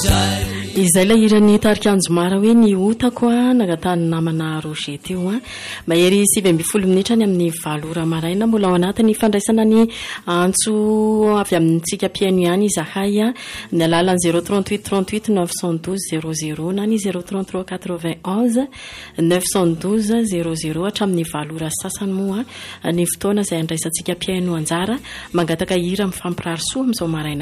izay la irany tarikanjomara hoe ny otako a nagatany namana Roger teo a mahery 7:20 minitra ny amin'ny 7 ora maraina mbola ao anatiny fandraisana ny antso avy amintsika piano ihany izahay a ny alalan'ny 038 38 912 00 na ny 033 91 912 00 hatramin'ny 7 ora sasany moa ny fotoana izay andraisantsika piano anjara mangataka hira mifampirarisoa amin'izao maraina